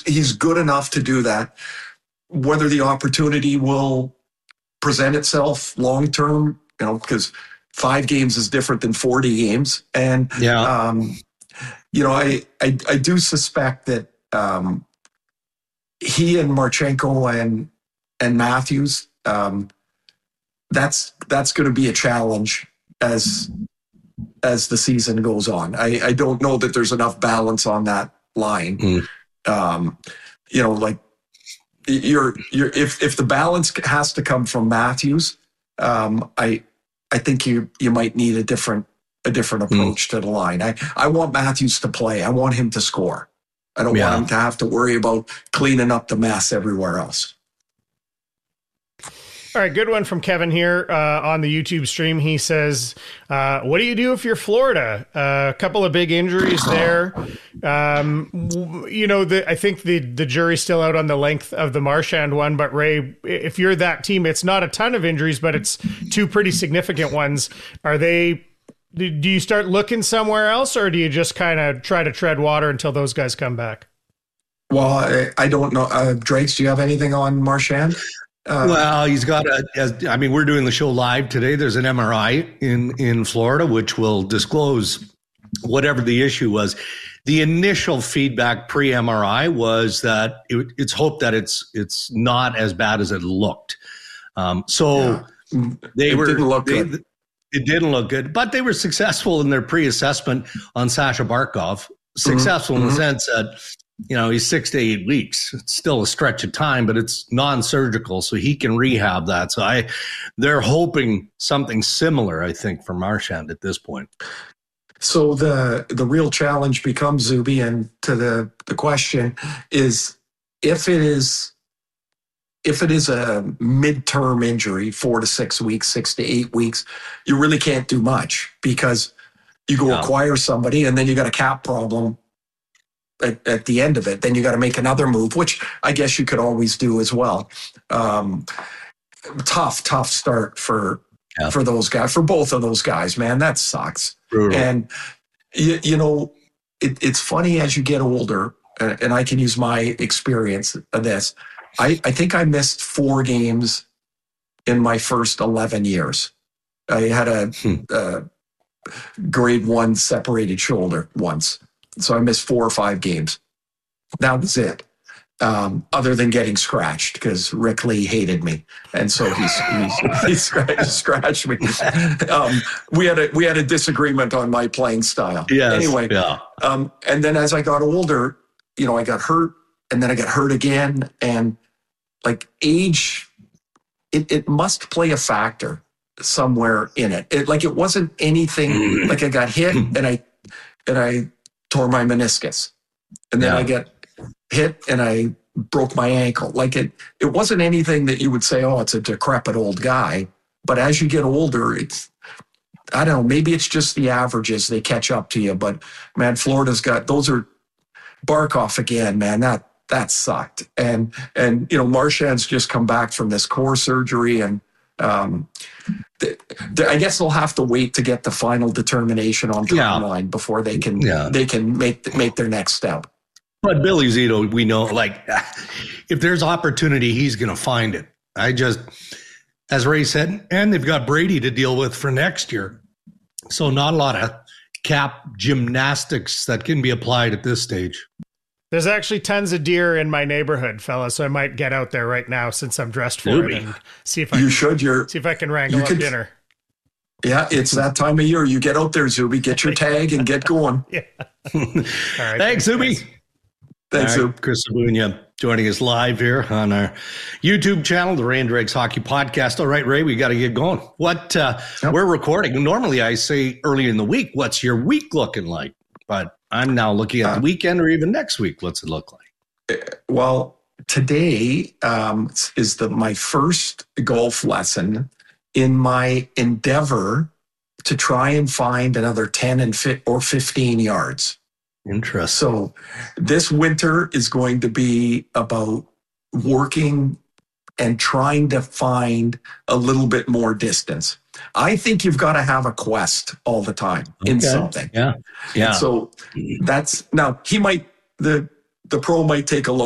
he's good enough to do that. Whether the opportunity will present itself long term, because 5 games is different than 40 games. And, I do suspect that he and Marchenko and Matthews, that's going to be a challenge as the season goes on. I don't know that there's enough balance on that line. If the balance has to come from Matthews, I think you might need a different approach to the line. I want Matthews to play. I want him to score. I don't want him to have to worry about cleaning up the mess everywhere else. All right, good one from Kevin here on the YouTube stream. He says, what do you do if you're Florida? A couple of big injuries there. I think the jury's still out on the length of the Marchand one, but Ray, if you're that team, it's not a ton of injuries, but it's 2 pretty significant ones. Do you start looking somewhere else, or do you just kind of try to tread water until those guys come back? Well, I don't know. Drakes, do you have anything on Marchand? Well, he's got we're doing the show live today. There's an MRI in Florida, which will disclose whatever the issue was. The initial feedback pre-MRI was that it's hoped that it's not as bad as it looked. It didn't look good. It didn't look good, but they were successful in their pre-assessment on Sasha Barkov. Successful in the sense that, he's 6 to 8 weeks. It's still a stretch of time, but it's non-surgical, so he can rehab that. So they're hoping something similar, I think, for Marchand at this point. So the real challenge becomes, Zuby, and to the question is, if it is a midterm injury, 4 to 6 weeks, 6 to 8 weeks, you really can't do much, because you go acquire somebody and then you got a cap problem at the end of it. Then you got to make another move, which I guess you could always do as well. Tough start for those guys, for both of those guys, man. That sucks. Brutal. And it's funny as you get older, and I can use my experience of this. I think I missed 4 games in my first 11 years. I had a grade 1 separated shoulder once. So I missed 4 or 5 games. That was it. Other than getting scratched, because Rick Lee hated me, and so he scratched me. We had a disagreement on my playing style. Yes, anyway, and then as I got older, I got hurt, and then I got hurt again, and like age, it must play a factor somewhere in it. It wasn't anything like I got hit and I tore my meniscus, and then I get hit and I broke my ankle. It wasn't anything that you would say, oh, it's a decrepit old guy. But as you get older, I don't know, maybe it's just the averages, they catch up to you. But man, Florida's got, those are Barkov again, man, that sucked. And Marchand's just come back from this core surgery, and I guess they'll have to wait to get the final determination on timeline before they can make their next step. But Billy Zito, we know, if there's opportunity, he's going to find it. As Ray said, and they've got Brady to deal with for next year. So not a lot of cap gymnastics that can be applied at this stage. There's actually tons of deer in my neighborhood, fella, so I might get out there right now since I'm dressed for it and see if I can wrangle up dinner. Yeah, it's that time of year. You get out there, Zuby, get your tag and get going. Yeah. All right. Thanks, Zuby. Thanks, Zuby. Chris Sabunia joining us live here on our YouTube channel, the Ray and Dregs Hockey Podcast. All right, Ray, we got to get going. We're recording. Normally I say early in the week, what's your week looking like? But I'm now looking at the weekend or even next week. What's it look like? Well, today is my first golf lesson in my endeavor to try and find another 10 or 15 yards. Interesting. So this winter is going to be about working and trying to find a little bit more distance. I think you've got to have a quest all the time in something. Yeah. And so now the pro might take a look